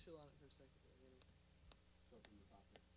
chill on it for a second. So from the top there.